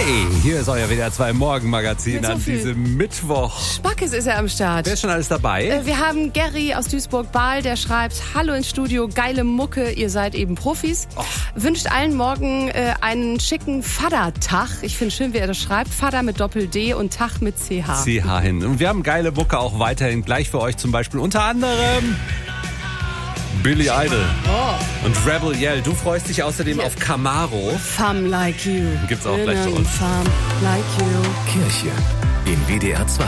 Hey, hier ist euer WDR 2 Morgenmagazin an diesem Mittwoch. Spackes ist er am Start. Wer ist schon alles dabei? Wir haben Gary aus Duisburg-Bahl, der schreibt: Hallo ins Studio, geile Mucke, ihr seid eben Profis. Wünscht allen morgen einen schicken Vatertag. Ich finde schön, wie er das schreibt. Vater mit Doppel-D und Tag mit CH. CH hin. Und wir haben geile Mucke auch weiterhin gleich für euch, zum Beispiel unter anderem Billy Idol und Rebel Yell. Du freust dich außerdem auf Camaro. Femme like you. Gibt's auch gleich für uns. Femme like you. Kirche in WDR 2.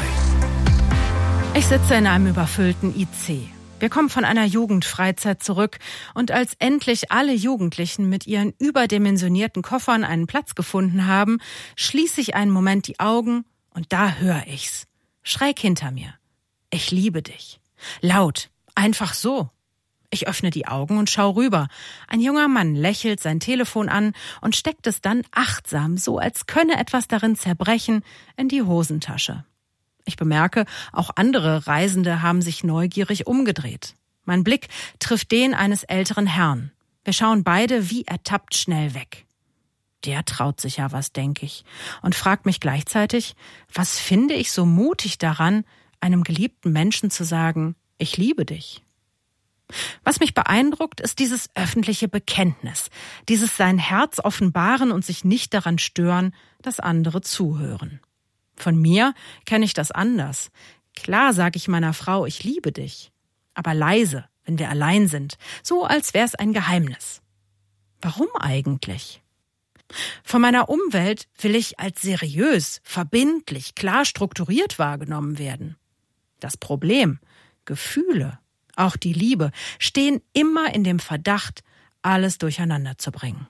Ich sitze in einem überfüllten IC. Wir kommen von einer Jugendfreizeit zurück und als endlich alle Jugendlichen mit ihren überdimensionierten Koffern einen Platz gefunden haben, schließe ich einen Moment die Augen und da höre ich's. Schräg hinter mir. Ich liebe dich. Laut. Einfach so. Ich öffne die Augen und schaue rüber. Ein junger Mann lächelt sein Telefon an und steckt es dann achtsam, so als könne etwas darin zerbrechen, in die Hosentasche. Ich bemerke, auch andere Reisende haben sich neugierig umgedreht. Mein Blick trifft den eines älteren Herrn. Wir schauen beide wie ertappt schnell weg. Der traut sich ja was, denke ich, und fragt mich gleichzeitig, was finde ich so mutig daran, einem geliebten Menschen zu sagen, ich liebe dich. Was mich beeindruckt, ist dieses öffentliche Bekenntnis, dieses sein Herz offenbaren und sich nicht daran stören, dass andere zuhören. Von mir kenne ich das anders. Klar sage ich meiner Frau, ich liebe dich, aber leise, wenn wir allein sind, so als wäre es ein Geheimnis. Warum eigentlich? Von meiner Umwelt will ich als seriös, verbindlich, klar strukturiert wahrgenommen werden. Das Problem, Gefühle, auch die Liebe, stehen immer in dem Verdacht, alles durcheinander zu bringen.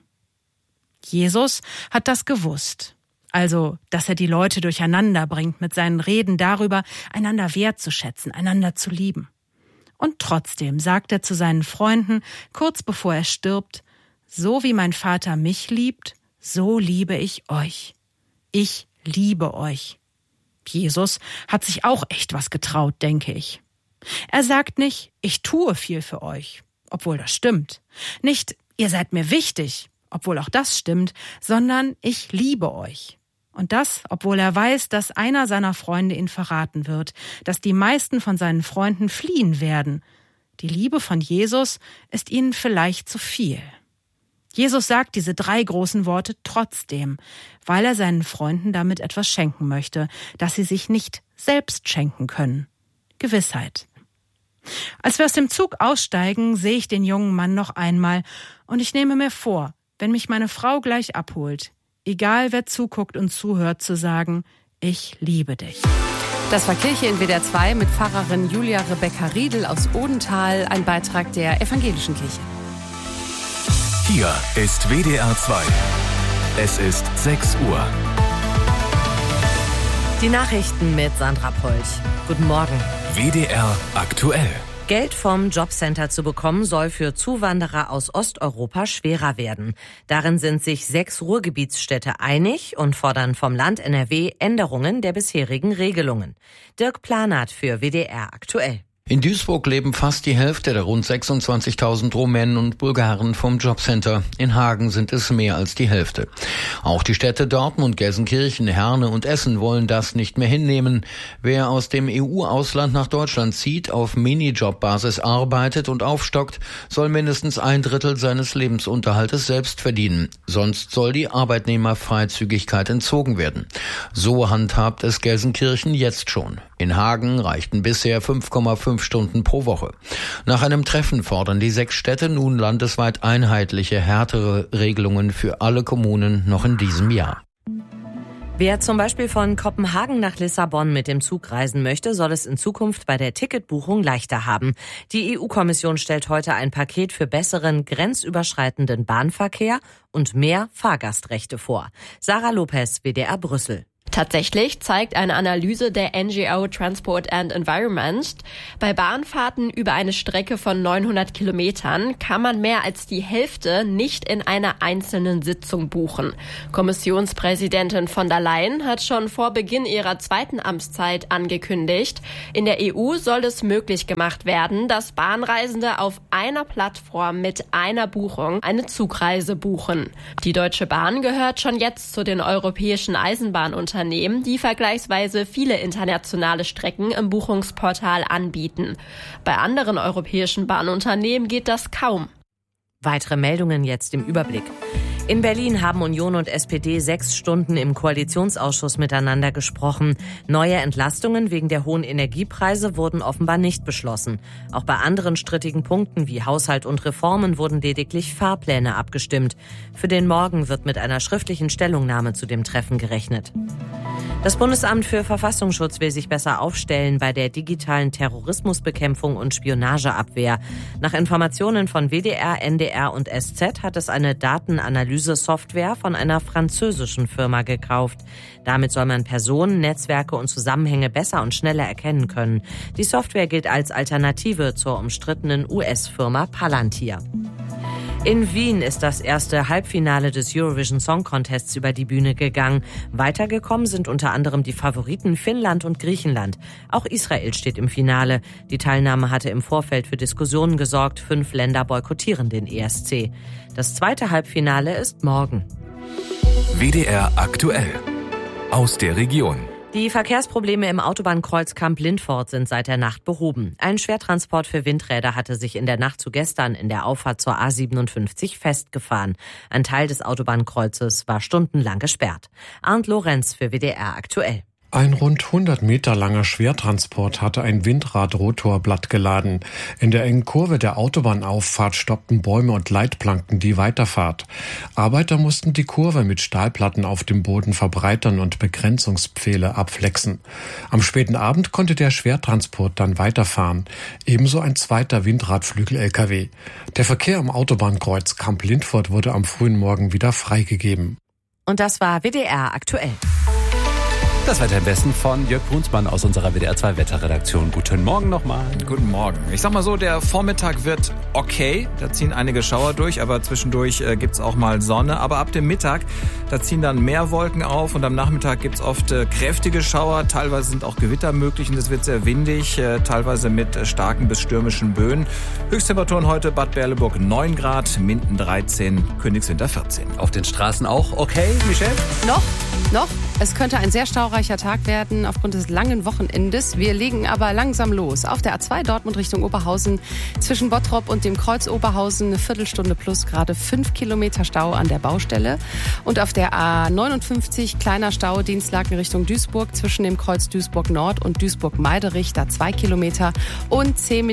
Jesus hat das gewusst. Also, dass er die Leute durcheinander bringt mit seinen Reden darüber, einander wertzuschätzen, einander zu lieben. Und trotzdem sagt er zu seinen Freunden, kurz bevor er stirbt, so wie mein Vater mich liebt, so liebe ich euch. Ich liebe euch. Jesus hat sich auch echt was getraut, denke ich. Er sagt nicht, ich tue viel für euch, obwohl das stimmt. Nicht, ihr seid mir wichtig, obwohl auch das stimmt, sondern ich liebe euch. Und das, obwohl er weiß, dass einer seiner Freunde ihn verraten wird, dass die meisten von seinen Freunden fliehen werden. Die Liebe von Jesus ist ihnen vielleicht zu viel. Jesus sagt diese 3 großen Worte trotzdem, weil er seinen Freunden damit etwas schenken möchte, das sie sich nicht selbst schenken können. Gewissheit. Als wir aus dem Zug aussteigen, sehe ich den jungen Mann noch einmal und ich nehme mir vor, wenn mich meine Frau gleich abholt, egal wer zuguckt und zuhört, zu sagen, ich liebe dich. Das war Kirche in WDR 2 mit Pfarrerin Julia Rebecca Riedel aus Odenthal, ein Beitrag der Evangelischen Kirche. Hier ist WDR 2. Es ist 6 Uhr. Die Nachrichten mit Sandra Polch. Guten Morgen. WDR aktuell. Geld vom Jobcenter zu bekommen, soll für Zuwanderer aus Osteuropa schwerer werden. Darin sind sich 6 Ruhrgebietsstädte einig und fordern vom Land NRW Änderungen der bisherigen Regelungen. Dirk Planert für WDR aktuell. In Duisburg leben fast die Hälfte der rund 26.000 Rumänen und Bulgaren vom Jobcenter. In Hagen sind es mehr als die Hälfte. Auch die Städte Dortmund, Gelsenkirchen, Herne und Essen wollen das nicht mehr hinnehmen. Wer aus dem EU-Ausland nach Deutschland zieht, auf Minijob-Basis arbeitet und aufstockt, soll mindestens 1/3 seines Lebensunterhaltes selbst verdienen. Sonst soll die Arbeitnehmerfreizügigkeit entzogen werden. So handhabt es Gelsenkirchen jetzt schon. In Hagen reichten bisher 5,5 Stunden pro Woche. Nach einem Treffen fordern die 6 Städte nun landesweit einheitliche, härtere Regelungen für alle Kommunen noch in diesem Jahr. Wer zum Beispiel von Kopenhagen nach Lissabon mit dem Zug reisen möchte, soll es in Zukunft bei der Ticketbuchung leichter haben. Die EU-Kommission stellt heute ein Paket für besseren grenzüberschreitenden Bahnverkehr und mehr Fahrgastrechte vor. Sarah Lopez, WDR Brüssel. Tatsächlich zeigt eine Analyse der NGO Transport and Environment, bei Bahnfahrten über eine Strecke von 900 Kilometern kann man mehr als die Hälfte nicht in einer einzelnen Sitzung buchen. Kommissionspräsidentin von der Leyen hat schon vor Beginn ihrer zweiten Amtszeit angekündigt, in der EU soll es möglich gemacht werden, dass Bahnreisende auf einer Plattform mit einer Buchung eine Zugreise buchen. Die Deutsche Bahn gehört schon jetzt zu den europäischen Eisenbahnunternehmen, die vergleichsweise viele internationale Strecken im Buchungsportal anbieten. Bei anderen europäischen Bahnunternehmen geht das kaum. Weitere Meldungen jetzt im Überblick. In Berlin haben Union und SPD 6 Stunden im Koalitionsausschuss miteinander gesprochen. Neue Entlastungen wegen der hohen Energiepreise wurden offenbar nicht beschlossen. Auch bei anderen strittigen Punkten wie Haushalt und Reformen wurden lediglich Fahrpläne abgestimmt. Für den Morgen wird mit einer schriftlichen Stellungnahme zu dem Treffen gerechnet. Das Bundesamt für Verfassungsschutz will sich besser aufstellen bei der digitalen Terrorismusbekämpfung und Spionageabwehr. Nach Informationen von WDR, NDR und SZ hat es eine Datenanalyse-Software von einer französischen Firma gekauft. Damit soll man Personen, Netzwerke und Zusammenhänge besser und schneller erkennen können. Die Software gilt als Alternative zur umstrittenen US-Firma Palantir. In Wien ist das erste Halbfinale des Eurovision Song Contests über die Bühne gegangen. Weitergekommen sind unter anderem die Favoriten Finnland und Griechenland. Auch Israel steht im Finale. Die Teilnahme hatte im Vorfeld für Diskussionen gesorgt. 5 Länder boykottieren den ESC. Das zweite Halbfinale ist morgen. WDR aktuell. Aus der Region. Die Verkehrsprobleme im Autobahnkreuz Kamp-Lindfort sind seit der Nacht behoben. Ein Schwertransport für Windräder hatte sich in der Nacht zu gestern in der Auffahrt zur A57 festgefahren. Ein Teil des Autobahnkreuzes war stundenlang gesperrt. Arndt Lorenz für WDR aktuell. Ein rund 100 Meter langer Schwertransport hatte ein Windradrotorblatt geladen. In der engen Kurve der Autobahnauffahrt stoppten Bäume und Leitplanken die Weiterfahrt. Arbeiter mussten die Kurve mit Stahlplatten auf dem Boden verbreitern und Begrenzungspfähle abflexen. Am späten Abend konnte der Schwertransport dann weiterfahren. Ebenso ein zweiter Windradflügel-LKW. Der Verkehr am Autobahnkreuz Kamp-Lindfort wurde am frühen Morgen wieder freigegeben. Und das war WDR aktuell. Das Wetter im Westen von Jörg Brunsmann aus unserer WDR 2 Wetterredaktion. Guten Morgen nochmal. Guten Morgen. Ich sag mal so, der Vormittag wird okay. Da ziehen einige Schauer durch, aber zwischendurch gibt's auch mal Sonne. Aber ab dem Mittag, da ziehen dann mehr Wolken auf und am Nachmittag gibt's oft kräftige Schauer. Teilweise sind auch Gewitter möglich und es wird sehr windig, teilweise mit starken bis stürmischen Böen. Höchsttemperaturen heute Bad Berleburg 9 Grad, Minden 13, Königswinter 14. Auf den Straßen auch okay, Michelle? Noch. Es könnte ein sehr staureicher Tag werden aufgrund des langen Wochenendes. Wir legen aber langsam los. Auf der A2 Dortmund Richtung Oberhausen zwischen Bottrop und dem Kreuz Oberhausen eine Viertelstunde plus gerade 5 Kilometer Stau an der Baustelle. Und auf der A59 kleiner Stau Dienstlaken Richtung Duisburg zwischen dem Kreuz Duisburg Nord und Duisburg Meiderich, da 2 Kilometer und 10